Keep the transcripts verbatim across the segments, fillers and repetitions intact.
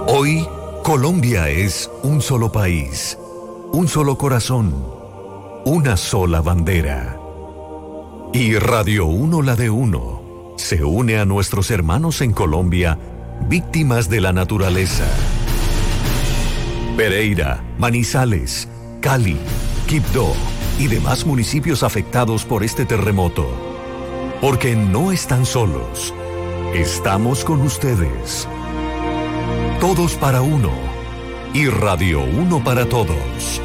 Hoy, Colombia es un solo país, un solo corazón, una sola bandera. Y Radio Uno, la de Uno, se une a nuestros hermanos en Colombia, víctimas de la naturaleza. Pereira, Manizales, Cali, Quibdó y demás municipios afectados por este terremoto. Porque no están solos, estamos con ustedes. Todos para uno y Radio Uno para todos.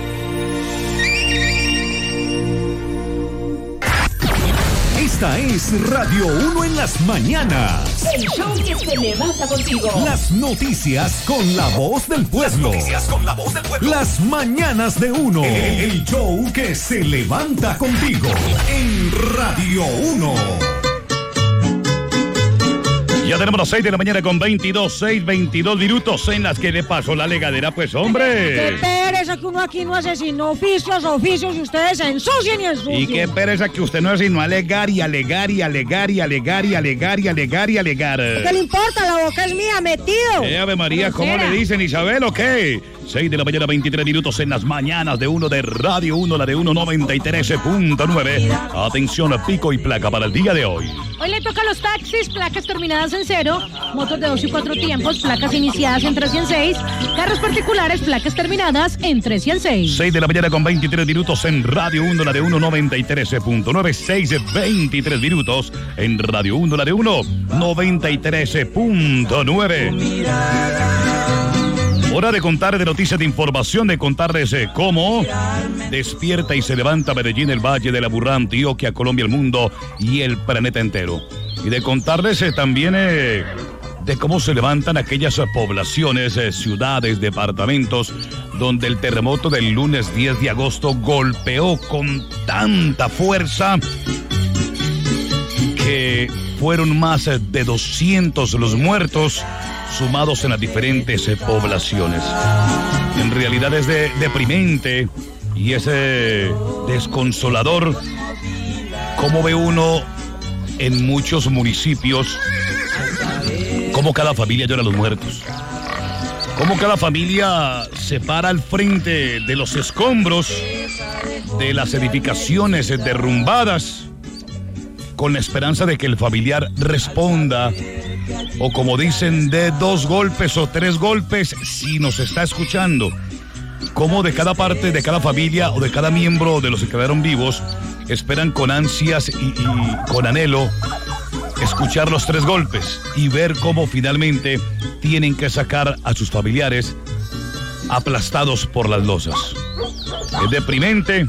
Esta es Radio Uno en las mañanas. El show que se levanta contigo. Las noticias con la voz del pueblo. Las noticias con la voz del pueblo. Las mañanas de Uno. El show que se levanta contigo en Radio Uno. Ya tenemos las seis de la mañana con veintidós, seis, veintidós minutos en las que le pasó la legadera, pues, hombre. Qué pereza que uno aquí no hace sino oficios, oficios, y ustedes se ensucian y ensucian. Y qué pereza que usted no hace sino alegar y alegar y alegar y alegar y alegar y alegar y alegar. ¿Qué le importa? La boca es mía, metido. Eh, Ave María, ¿cómo le dicen, Isabel, o qué? seis de la mañana, veintitrés minutos en las mañanas de Uno de Radio Uno, la de Uno noventa y tres punto nueve. Atención, pico y placa para el día de hoy. Hoy le toca a los taxis, placas terminadas en cero, motos de dos y cuatro tiempos, placas iniciadas en tres y en seis, carros particulares, placas terminadas en tres y en seis. seis de la mañana con veintitrés minutos en Radio Uno, la de Uno noventa y tres punto nueve, seis veintitrés minutos en Radio Uno, la de Uno noventa y tres punto nueve. Hora de contar de noticias de información, de contarles eh, cómo despierta y se levanta Medellín, el Valle de la Burrá, Antioquia, Colombia, el mundo y el planeta entero. Y de contarles eh, también eh, de cómo se levantan aquellas eh, poblaciones, eh, ciudades, departamentos, donde el terremoto del lunes diez de agosto golpeó con tanta fuerza que fueron más eh, de doscientos los muertos sumados en las diferentes eh, poblaciones. En realidad es de, deprimente y es eh, desconsolador cómo ve uno en muchos municipios cómo cada familia llora a los muertos, cómo cada familia se para al frente de los escombros de las edificaciones derrumbadas con la esperanza de que el familiar responda, o como dicen, de dos golpes o tres golpes si nos está escuchando. Como de cada parte, de cada familia o de cada miembro de los que quedaron vivos esperan con ansias y, y con anhelo escuchar los tres golpes y ver cómo finalmente tienen que sacar a sus familiares aplastados por las losas. Es deprimente.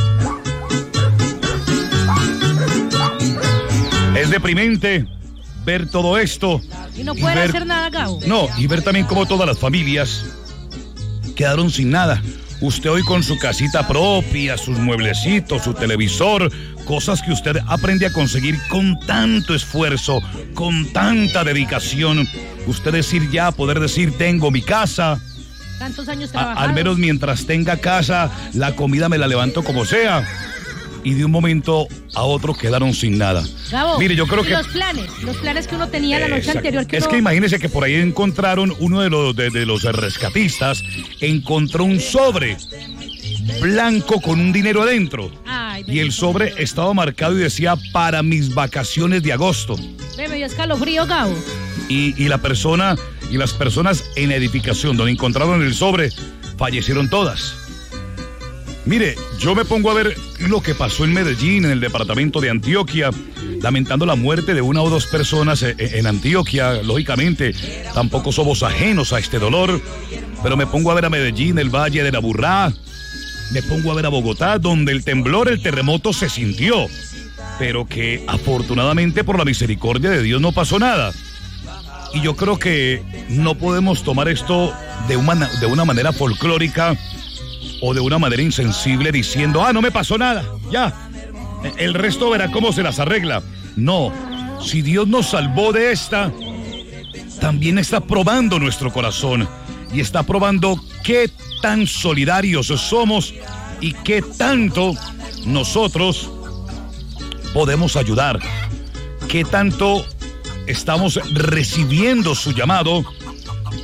Es deprimente ver todo esto. Y no pueden ver, hacer nada, Gabo. No, y ver también cómo todas las familias quedaron sin nada. Usted hoy con su casita propia, sus mueblecitos, su televisor, cosas que usted aprende a conseguir con tanto esfuerzo, con tanta dedicación. Usted decir ya, poder decir, tengo mi casa. Tantos años A, trabajados. al menos mientras tenga casa, la comida me la levanto como sea. Y de un momento a otro quedaron sin nada. Gabo, mire, yo creo que los planes, los planes que uno tenía la noche Exacto. anterior. Que es uno... que imagínese que por ahí encontraron, uno de los, de, de los rescatistas encontró un sobre blanco con un dinero adentro. Ay, y el sobre estaba marcado y decía, para mis vacaciones de agosto. Ve, me dio escalofrío, Gabo. Y, y la persona, y las personas en la edificación donde encontraron el sobre, fallecieron todas. Mire, yo me pongo a ver lo que pasó en Medellín, en el departamento de Antioquia, lamentando la muerte de una o dos personas en Antioquia. Lógicamente, tampoco somos ajenos a este dolor, pero me pongo a ver a Medellín, el Valle de la Burrá, me pongo a ver a Bogotá, donde el temblor, el terremoto se sintió, pero que afortunadamente por la misericordia de Dios no pasó nada. Y yo creo que no podemos tomar esto de una, de una manera folclórica o de una manera insensible diciendo, ah, no me pasó nada, ya, el resto verá cómo se las arregla. No, si Dios nos salvó de esta, también está probando nuestro corazón y está probando qué tan solidarios somos y qué tanto nosotros podemos ayudar, qué tanto estamos recibiendo su llamado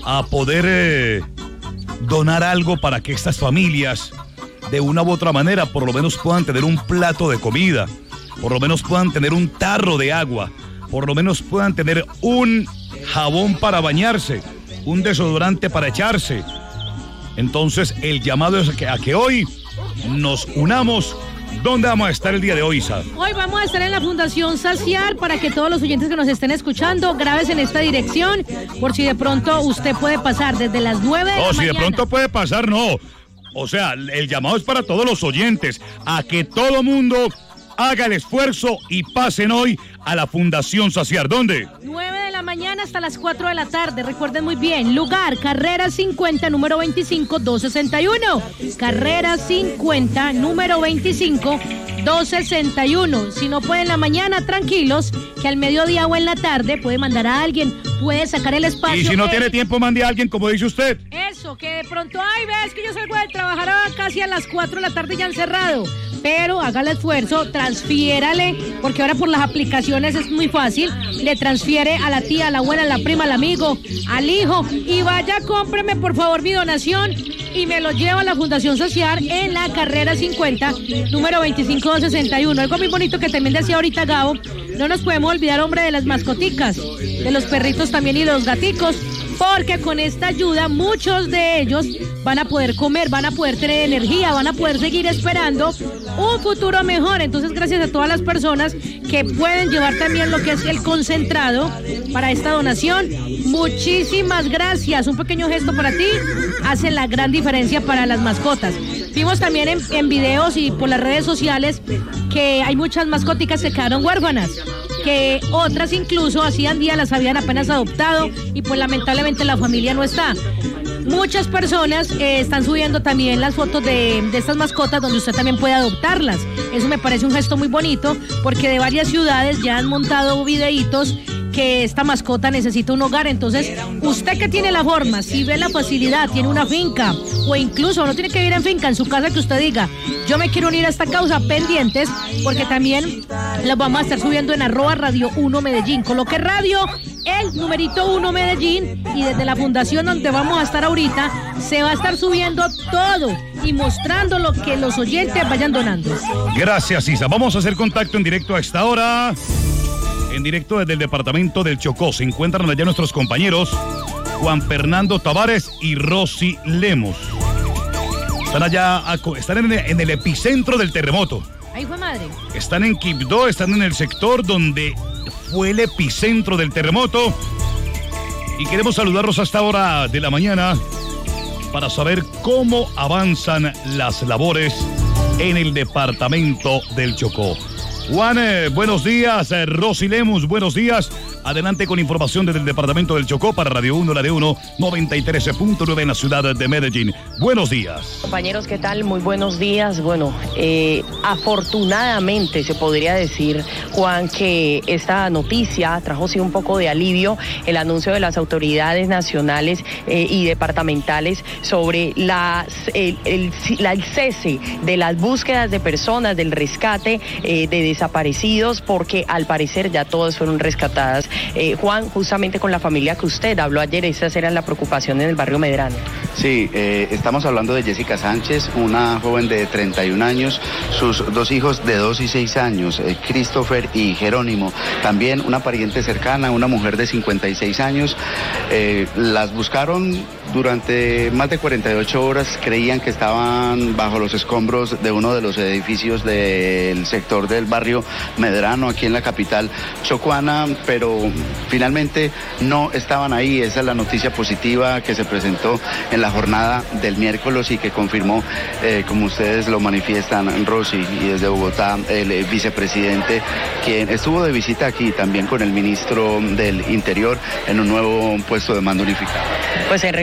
a poder eh, donar algo para que estas familias, de una u otra manera, por lo menos puedan tener un plato de comida, por lo menos puedan tener un tarro de agua, por lo menos puedan tener un jabón para bañarse, un desodorante para echarse. Entonces, el llamado es a que, a que hoy nos unamos. ¿Dónde vamos a estar el día de hoy, Isa? Hoy vamos a estar en la Fundación Saciar para que todos los oyentes que nos estén escuchando grabes en esta dirección, por si de pronto usted puede pasar desde las nueve de la mañana. No, si de pronto puede pasar, no. O sea, el llamado es para todos los oyentes, a que todo mundo haga el esfuerzo y pasen hoy a la Fundación Saciar. ¿Dónde? nueve de la mañana hasta las cuatro de la tarde. Recuerden muy bien, lugar, carrera cincuenta, número veinticinco, doscientos sesenta y uno. Carrera cincuenta, número veinticinco, doscientos sesenta y uno. Si no puede en la mañana, tranquilos, que al mediodía o en la tarde puede mandar a alguien, puede sacar el espacio. Y si no que... tiene tiempo, mande a alguien, como dice usted. Eso, que de pronto, ay, ves que yo salgo de trabajar a casi a las cuatro de la tarde ya han cerrado. Pero haga el esfuerzo, transfiérale, porque ahora por las aplicaciones es muy fácil, le transfiere a la tía, a la abuela, a la prima, al amigo, al hijo, y vaya, cómpreme por favor mi donación y me lo llevo a la Fundación Social en la carrera cincuenta, número veinticinco, doscientos sesenta y uno. Algo muy bonito que también decía ahorita Gabo, no nos podemos olvidar, hombre, de las mascoticas, de los perritos también y los gaticos, porque con esta ayuda muchos de ellos van a poder comer, van a poder tener energía, van a poder seguir esperando un futuro mejor. Entonces, gracias a todas las personas que pueden llevar también lo que es el concentrado para esta donación, muchísimas gracias. Un pequeño gesto para ti hace la gran diferencia para las mascotas. Vimos también en, en videos y por las redes sociales que hay muchas mascoticas que quedaron huérfanas, que otras incluso hacían días las habían apenas adoptado y pues lamentablemente la familia no está. Muchas personas eh, están subiendo también las fotos de, de estas mascotas donde usted también puede adoptarlas. Eso me parece un gesto muy bonito porque de varias ciudades ya han montado videitos que esta mascota necesita un hogar. Entonces, usted que tiene la forma, si ve la facilidad, tiene una finca o incluso no tiene que vivir en finca, en su casa, que usted diga, yo me quiero unir a esta causa, pendientes, porque también las vamos a estar subiendo en arroba Radio uno Medellín. Coloque radio, el numerito uno Medellín, y desde la fundación donde vamos a estar ahorita, se va a estar subiendo todo y mostrando lo que los oyentes vayan donando. Gracias, Isa. Vamos a hacer contacto en directo a esta hora. En directo desde el departamento del Chocó se encuentran allá nuestros compañeros Juan Fernando Tavares y Rosy Lemos. Están allá, están en el, en el epicentro del terremoto. Ahí fue madre. Están en Quibdó, están en el sector donde fue el epicentro del terremoto. Y queremos saludarlos a esta hora de la mañana para saber cómo avanzan las labores en el departamento del Chocó. Juan, eh, buenos días. Eh, Rosy Lemos, buenos días. Adelante con información desde el departamento del Chocó para Radio uno, la de uno, noventa y tres punto nueve en la ciudad de Medellín. Buenos días. Compañeros, ¿qué tal? Muy buenos días. Bueno, eh, afortunadamente se podría decir, Juan, que esta noticia trajo sí un poco de alivio, el anuncio de las autoridades nacionales eh, y departamentales sobre la, el, el, la, el cese de las búsquedas de personas, del rescate eh, de desaparecidos, porque al parecer ya todas fueron rescatadas. Eh, Juan, justamente con la familia que usted habló ayer, esas eran la preocupación en el barrio Medrano. Sí, eh, estamos hablando de Jessica Sánchez, una joven de treinta y un años, sus dos hijos de dos y seis años, eh, Christopher y Jerónimo, también una pariente cercana, una mujer de cincuenta y seis años. Eh, las buscaron durante más de cuarenta y ocho horas, creían que estaban bajo los escombros de uno de los edificios del sector del barrio Medrano, aquí en la capital chocuana, pero finalmente no estaban ahí. Esa es la noticia positiva que se presentó en la jornada del miércoles y que confirmó, eh, como ustedes lo manifiestan, Rosy, y desde Bogotá, el eh, vicepresidente, quien estuvo de visita aquí también con el ministro del Interior en un nuevo puesto de mando unificado. Pues en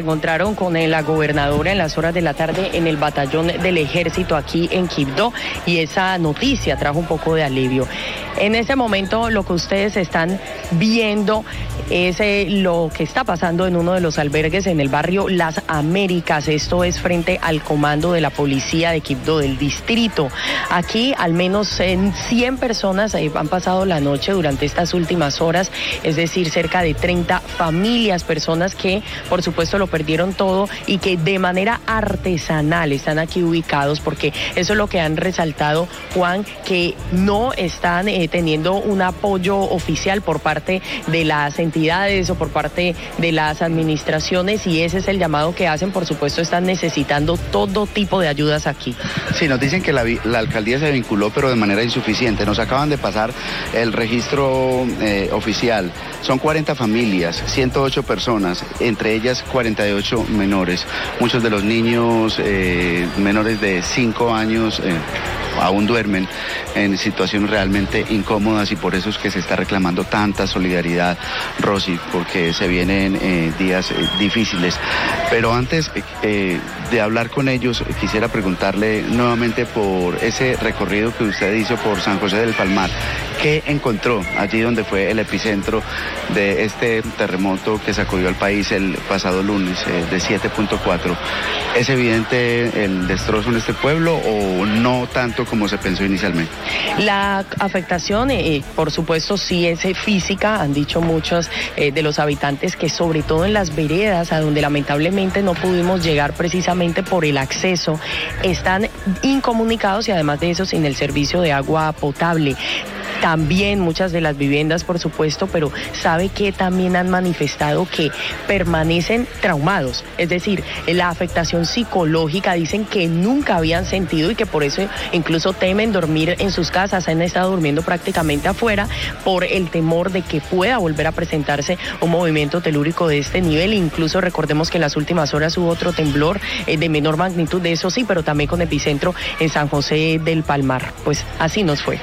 encontraron con la gobernadora en las horas de la tarde en el batallón del ejército aquí en Quibdó, y esa noticia trajo un poco de alivio. En este momento lo que ustedes están viendo es eh, lo que está pasando en uno de los albergues en el barrio Las Américas. Esto es frente al comando de la policía de Quibdó, del distrito. Aquí al menos en cien personas eh, han pasado la noche durante estas últimas horas, es decir, cerca de treinta familias, personas que por supuesto lo perdieron todo y que de manera artesanal están aquí ubicados, porque eso es lo que han resaltado, Juan, que no están eh, teniendo un apoyo oficial por parte de las entidades o por parte de las administraciones, y ese es el llamado que hacen. Por supuesto, están necesitando todo tipo de ayudas aquí. Sí, nos dicen que la, la alcaldía se vinculó, pero de manera insuficiente. Nos acaban de pasar el registro eh, oficial. Son cuarenta familias, ciento ocho personas, entre ellas cuarenta y ocho menores. Muchos de los niños eh, menores de cinco años eh, aún duermen en situaciones realmente incómodas, y por eso es que se está reclamando tanta solidaridad, Rosy, porque se vienen eh, días eh, difíciles. Pero antes eh, de hablar con ellos, quisiera preguntarle nuevamente por ese recorrido que usted hizo por San José del Palmar. ¿Qué encontró allí donde fue el epicentro de este terremoto que sacudió al país el pasado lunes eh, de siete punto cuatro? ¿Es evidente el destrozo en este pueblo o no tanto como se pensó inicialmente? La afectación, eh, por supuesto, sí es eh, física. Han dicho muchos eh, de los habitantes que sobre todo en las veredas, a donde lamentablemente no pudimos llegar precisamente por el acceso, están incomunicados y además de eso sin el servicio de agua potable. También muchas de las viviendas, por supuesto, pero sabe que también han manifestado que permanecen traumados, es decir, la afectación psicológica, dicen que nunca habían sentido y que por eso incluso temen dormir en sus casas, han estado durmiendo prácticamente afuera por el temor de que pueda volver a presentarse un movimiento telúrico de este nivel. Incluso recordemos que en las últimas horas hubo otro temblor eh, de menor magnitud, de eso sí, pero también con epicentro en San José del Palmar. Pues así nos fue.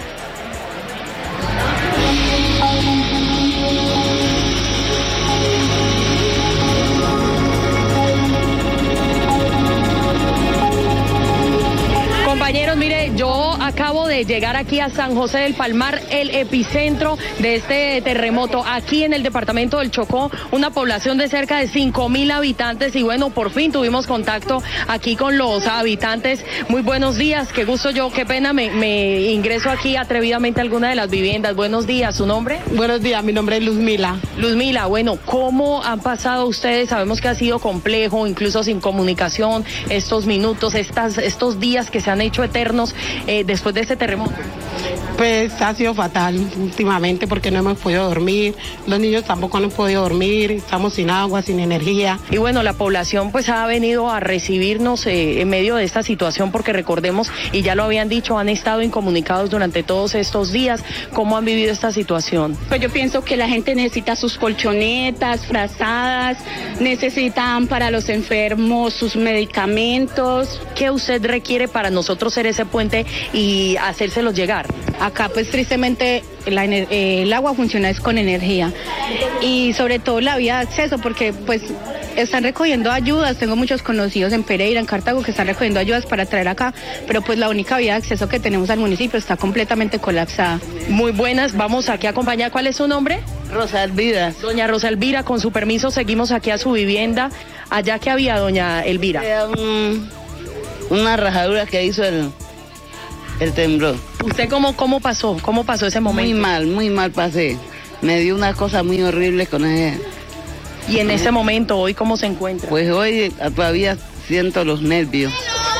Compañeros, mire, yo acabo de llegar aquí a San José del Palmar, el epicentro de este terremoto, aquí en el departamento del Chocó, una población de cerca de cinco mil habitantes, y bueno, por fin tuvimos contacto aquí con los habitantes. Muy buenos días, qué gusto yo, qué pena, me, me ingreso aquí atrevidamente a alguna de las viviendas. Buenos días, ¿su nombre? Buenos días, mi nombre es Luzmila. Luzmila, bueno, ¿cómo han pasado ustedes? Sabemos que ha sido complejo, incluso sin comunicación, estos minutos, estas, estos días que se han hecho eternos eh, después de este terremoto. Pues ha sido fatal últimamente porque no hemos podido dormir, los niños tampoco han podido dormir, estamos sin agua, sin energía. Y bueno, la población pues ha venido a recibirnos eh, en medio de esta situación, porque recordemos, y ya lo habían dicho, han estado incomunicados durante todos estos días. ¿Cómo han vivido esta situación? Pues yo pienso que la gente necesita sus colchonetas, frazadas, necesitan para los enfermos sus medicamentos. ¿Qué usted requiere para nosotros ser ese puente y hacérselos llegar? Acá pues tristemente la, eh, el agua funciona es con energía, y sobre todo la vía de acceso, porque pues están recogiendo ayudas. Tengo muchos conocidos en Pereira, en Cartago, que están recogiendo ayudas para traer acá, pero pues la única vía de acceso que tenemos al municipio está completamente colapsada. Muy buenas, vamos aquí a acompañar. ¿Cuál es su nombre? Rosa Elvira. Doña Rosa Elvira, con su permiso seguimos aquí a su vivienda. ¿Allá qué había, doña Elvira? Era un, una rajadura que hizo el... el temblor. ¿Usted cómo, cómo pasó? ¿Cómo pasó ese momento? Muy mal, muy mal pasé. Me dio una cosa muy horrible con ese. ¿Y en ese momento, hoy cómo se encuentra? Pues hoy todavía siento los nervios.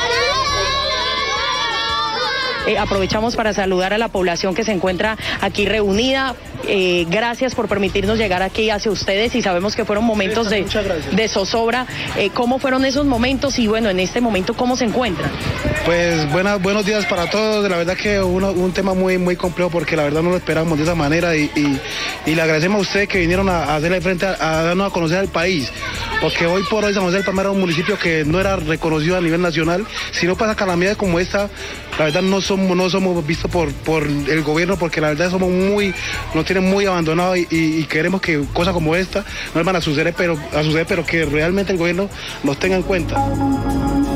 Eh, aprovechamos para saludar a la población que se encuentra aquí reunida. Eh, gracias por permitirnos llegar aquí hacia ustedes, y sabemos que fueron momentos de, de zozobra. Eh, ¿Cómo fueron esos momentos? Y bueno, en este momento, ¿cómo se encuentran? Pues buenas, buenos días para todos. La verdad que uno, un tema muy, muy complejo, porque la verdad no lo esperábamos de esa manera, y, y, y le agradecemos a ustedes que vinieron a, a hacerle frente, a, a darnos a conocer al país, porque hoy por hoy San José del Palmar era un municipio que no era reconocido a nivel nacional. Si no pasa calamidades como esta, la verdad no somos, no somos vistos por, por el gobierno, porque la verdad somos muy, nos tiene tienen muy abandonados y, y, y queremos que cosas como esta no van a suceder, pero, a suceder, pero que realmente el gobierno nos tenga en cuenta.